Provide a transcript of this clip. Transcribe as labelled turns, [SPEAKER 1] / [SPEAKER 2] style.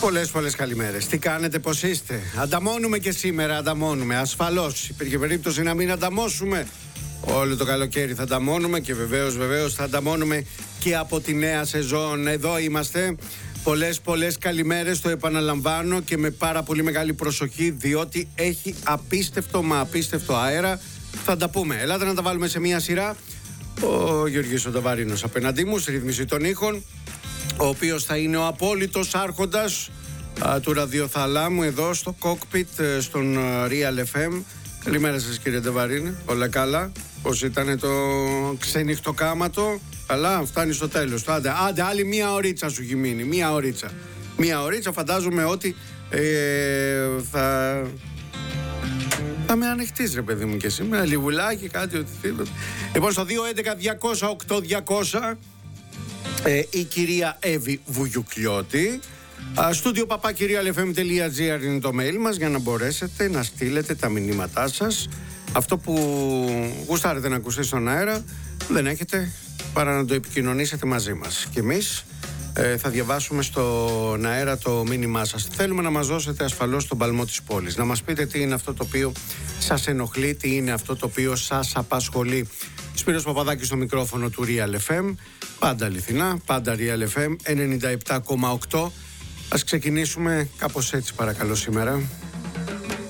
[SPEAKER 1] Πολλές καλημέρες. Τι κάνετε, πώς είστε? Ανταμώνουμε και σήμερα, ανταμώνουμε. Ασφαλώς. Υπήρχε περίπτωση να μην ανταμώσουμε. Όλο το καλοκαίρι θα ανταμώνουμε και βεβαίως θα ανταμώνουμε και από τη νέα σεζόν. Εδώ είμαστε. Πολλές καλημέρες, το επαναλαμβάνω και με πάρα πολύ μεγάλη προσοχή, διότι έχει απίστευτο αέρα. Θα τα πούμε. Ελάτε να τα βάλουμε σε μία σειρά. Ο Γιώργης ο Νταβαρίνος απέναντί μου, στη ρύθμιση των ήχων, ο οποίος θα είναι ο απόλυτος άρχοντας του ραδιοθαλάμου εδώ στο cockpit στον Real FM. Καλημέρα σας, κύριε Νταβαρίνε. Όλα καλά? Πώς ήταν το ξενυχτοκάματο? Καλά, φτάνει στο τέλος. Άντε, άλλη μία ωρίτσα σου έχει μείνει. Μία ωρίτσα φαντάζομαι ότι θα με ανοιχτείς, ρε παιδί μου, και σήμερα. Λιβουλάκι, κάτι, οτιδήποτε. Λοιπόν, στο 211-200-8200 η κυρία Εύη Βουγιουκλιώτη. Στούντιο papakirialfm.gr είναι το mail μας για να μπορέσετε να στείλετε τα μηνύματά σας. Αυτό που γουστάρετε να ακούσετε στον αέρα, δεν έχετε παρά να το επικοινωνήσετε μαζί μας. Και εμείς θα διαβάσουμε στον αέρα το μήνυμά σας. Θέλουμε να μας δώσετε ασφαλώς τον παλμό της πόλης. Να μας πείτε τι είναι αυτό το οποίο σας ενοχλεί, τι είναι αυτό το οποίο σας απασχολεί. Σπύρος Παπαδάκης στο μικρόφωνο του Real FM. Πάντα αληθινά, πάντα Real FM 97,8. Ας ξεκινήσουμε κάπως έτσι, παρακαλώ, σήμερα.